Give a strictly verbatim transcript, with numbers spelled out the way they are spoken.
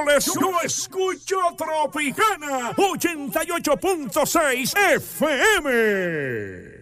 Yo escucho Tropicana ochenta y ocho punto seis F M.